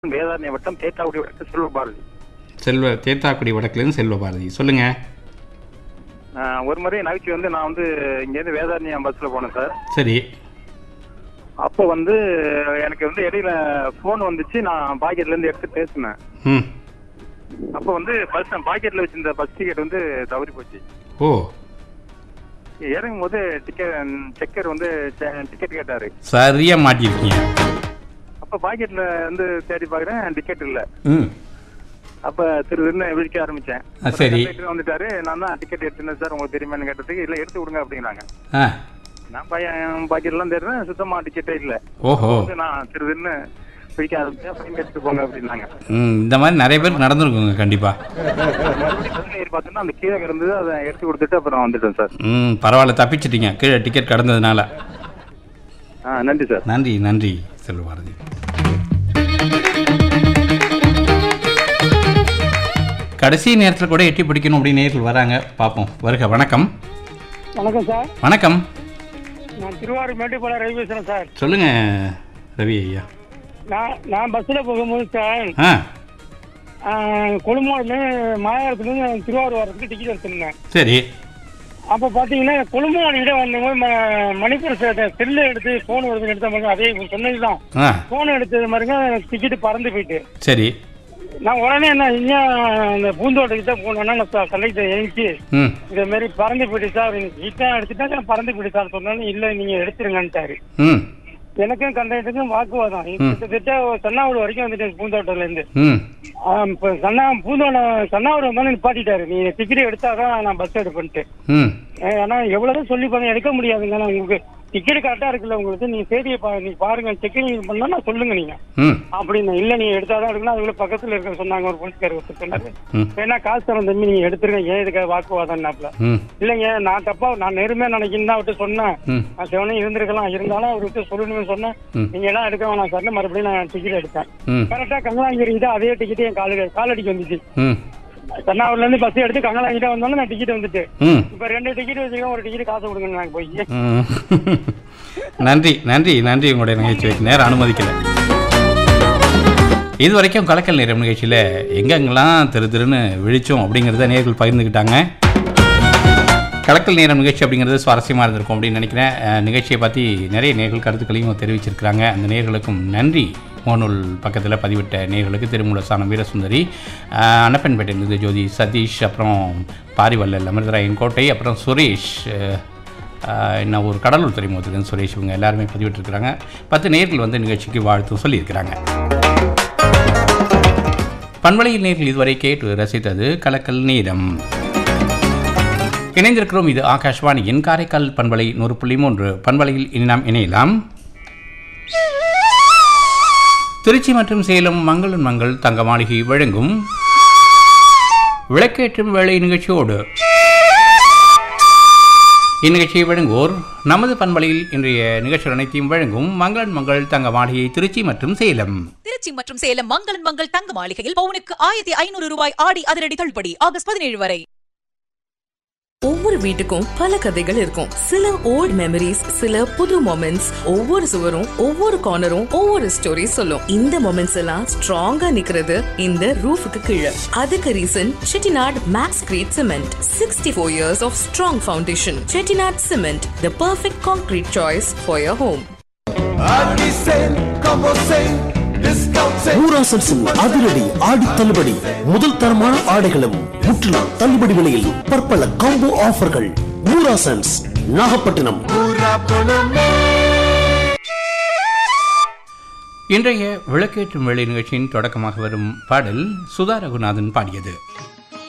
வேதாரண்ய வட்டம் தேத்தாக்குடி வடக்கு செல்வபாரதி. தேத்தாக்குடி வடக்குலேருந்து செல்வபாரதி சொல்லுங்க. ஒரு முறை நகைச்சுவை நான் இங்கேருந்து வேதாரண்யம் பஸ்ஸில் போனேன் சார். சரி. அப்போ எனக்கு இடையில ஃபோன் வந்துச்சு. நான் பாக்கெட்லேருந்து எடுத்து பேசினேன். அப்போ பஸ் பாக்கெட்டில் வச்சிருந்த பஸ் டிக்கெட் தவறி போச்சு. ஓ. இறங்கும் போது செக்கர் டிக்கெட் கேட்டாரு. சரியா மாட்டிருக்கீங்க. அப்ப பாக்கெட்ல தேடி பாக்குறேன், டிக்கெட் இல்ல. அப்ப திருன்னு விழிக்க ஆரம்பிச்சேன். சரி. வந்துட்டாரு. நான் தான் டிக்கெட் எடுத்துனேன் சார், உங்களுக்கு தெரியுமான்னு கேட்டதுக்கு இல்ல எடுத்து விடுங்க அப்படிங்கிறாங்க. நான் பாக்கெட் எல்லாம் தேடுறேன், சுத்தமா டிக்கெட்டே இல்ல. ஓஹோ. நான் திருன்னு விழிக்க ஆரம்பிச்சேன். ஃபைன் எடுத்துட்டு போங்க அப்படின்னாங்க. இந்த மாதிரி நிறைய பேருக்கு நடந்துருக்குங்க கண்டிப்பா. பார்த்தோன்னா அந்த கீழே இருந்தது, அதை எடுத்து கொடுத்துட்டு அப்புறம் வந்துட்டேன் சார். பரவாயில்ல, தப்பிச்சிட்டீங்க கீழே டிக்கெட் கடந்ததுனால. நன்றி சார். நன்றி நன்றி செல்வபாரதி. கடைசி நேரத்தில் கூட எட்டி பிடிக்கணும் அப்படின்னு நேரில் வராங்க, பார்ப்போம். வருக. வணக்கம். வணக்கம் சார். வணக்கம். நான் திருவாரூர் மேட்டுப்பாளையம் ரவி பேசுறேன் சார். சொல்லுங்க ரவி ஐயா. நான் பஸ்ஸில் போகும்போது சார் கொழும்புலேருந்து மாயாரத்துலேருந்து திருவாரூர் வரதுக்கு டிக்கெட் எடுத்துருந்தேன். சரி. அப்போ பார்த்தீங்கன்னா கொழும்புவாடிக்கிட்ட வந்தவங்க மணிப்பூர் செல்லு எடுத்து ஃபோன் வருதுன்னு எடுத்த மாதிரி அதே சொன்னது தான். ஃபோன் எடுத்தது மாதிரிங்க டிக்கெட்டு பறந்து போயிட்டு. சரி. நான் உடனே இங்கே இந்த பூந்தோட்டக்கிட்ட போனேன்னா நான் கண்டக்டர் எழுச்சி இதே மாதிரி பறந்து போயிட்டு சார், ஹீட்டாக எடுத்துட்டா பறந்து போயிட்டு சார் சொன்னாலும் இல்லை நீங்கள் எடுத்துருங்கன்ட்டாரு. எனக்கும் கண்டக்டருக்கும் வாக்குவாதம். கிட்டத்தட்ட சன்னாவூர் வரைக்கும் வந்துட்டேன் பூந்தோட்டத்துல இருந்து. சன்னாவூர் வந்தாலும் நிப்பாட்டிட்டாரு, நீ டிக்கெட் எடுத்தாதான் நான் பஸ் எடுப்பேன்ட்டு. ஆனா எவ்வளவுதான் சொல்லி பாருங்க, எடுக்க முடியாதுங்க. நான் உங்களுக்கு டிக்கெட் கரெக்டா இருக்குல்ல, உங்களுக்கு நீங்க செய்தியை நீங்க பாருங்க, செக்கிங் பண்ணா சொல்லுங்க நீங்க அப்படின்னு. இல்ல நீங்க எடுத்தாதான் எடுக்கணும், அதுக்குள்ள பக்கத்துல இருக்க சொன்னாங்க ஒரு போலீஸ்காரர் சொன்னாரு. ஏன்னா காசு தரம் தம்பி நீங்க எடுத்துருங்க, ஏன் இதுக்காக வாக்குவாதம்னாப்ல. இல்லைங்க நான் தப்பா நான் நேர்மையா நினைக்கிறேன் அவர்கிட்ட சொன்னேன். நான் செவனையும் இருந்திருக்கலாம், இருந்தாலும் அவர்கிட்ட சொல்லணும்னு சொன்னேன். நீங்க எல்லாம் எடுக்க வேணாம் சார், மறுபடியும் நான் டிக்கெட் எடுத்தேன். கரெக்டா கங்கலாங்கிட்ட அதே டிக்கெட் என் காலடிக்கு வந்துச்சு. தன்னாவூர்ல இருந்து பஸ் எடுத்து கங்கலாங்கிட்ட வந்தாலும் நான் டிக்கெட் வந்துட்டு. இப்ப 2 டிக்கெட் வச்சுக்கோங்க, ஒரு டிக்கெட் காசு கொடுங்க நாங்க போய். நன்றி நன்றி நன்றி. உங்களுடைய நிகழ்ச்சிக்கு நேரம் அனுமதிக்கல. இது வரைக்கும் கலக்கல் நேரம் நிகழ்ச்சியில் எங்கெங்கெல்லாம் திருன்னு விழிச்சோம் அப்படிங்கிறத நேர்கள் பகிர்ந்துக்கிட்டாங்க. கலக்கல் நேரம் நிகழ்ச்சி அப்படிங்கிறது சுவாரஸ்யமாக இருந்திருக்கும் அப்படின்னு நினைக்கிறேன். நிகழ்ச்சியை பற்றி நிறைய நேர்கள் கருத்துக்களையும் தெரிவிச்சிருக்கிறாங்க. அந்த நேர்களுக்கும் நன்றி. மோனூல் பக்கத்தில் பதிவிட்ட நேர்களுக்கு திருமூலசானம் வீரசுந்தரி, அன்னப்பன்பேட்டையிலிருந்து ஜோதி சதீஷ், அப்புறம் பாரிவல்லல் அமிர்தராயன் கோட்டை, அப்புறம் சுரேஷ், இன்னும் ஒரு கடலூர் துறைமுகத்துலேருந்து சுரேஷ், இவங்க எல்லாருமே பதிவிட்டிருக்கிறாங்க. 10 நேர்கள் நிகழ்ச்சிக்கு வாழ்த்து சொல்லியிருக்கிறாங்க. பண்பலையில் நேர்கள் இதுவரை கேட்டு ரசித்தது கலக்கல் நேரம். இணைந்திருக்கிறோம். இது ஆகாஷ்வாணியின் காரைக்கால் பண்பலை 100.3 பண்பலையில் இனி நாம் இணையலாம். திருச்சி மற்றும் சேலம் மங்களன் மங்கள் தங்க மாளிகை வழங்கும் விளக்கேற்றும் வேலை நிகழ்ச்சியோடு. இந்நிகழ்ச்சியை வழங்குவோர் நமது பண்பலையில் இன்றைய நிகழ்ச்சிகள் அனைத்தையும் வழங்கும் மங்களன் மங்கள் தங்க மாளிகை திருச்சி மற்றும் சேலம். திருச்சி மற்றும் சேலம் மங்களன் மங்கள் தங்க மாளிகையில் பவுனுக்கு 1500 ரூபாய் ஆடி அதிரடி தள்ளுபடி ஆகஸ்ட் 17 வரை. ஒவ்வொரு வீட்டுக்கும் பல கதைகள் இருக்கும். சில ஓல்ட் மெமரிஸ், சில புது மொமெண்ட்ஸ். ஒவ்வொரு சுவரும் ஒவ்வொரு கார்னரும் ஒவ்வொரு ஸ்டோரி சொல்லும். இந்த மொமெண்ட்ஸ் எல்லாம் ஸ்ட்ராங்கா நிக்கிறது இந்த ரூஃபுக்கு கீழே. அதுக்கு reason Chettinad maths great cement. 64 years of strong foundation. Chettinad Cement, the perfect concrete choice for your home. ஊராசன்ஸின் அதிரடி ஆடி தள்ளுபடி. முதல் தரமான ஆடைகளும் முற்றிலும் தள்ளுபடி விலையில் பற்பல காம்போ ஆஃபர்கள். ஊராசன்ஸ் நாகப்பட்டினம். இன்றைய விளக்கேற்றும் வேலை நிகழ்ச்சியின் தொடக்கமாக வரும் பாடல் சுதா ரகுநாதன் பாடியது.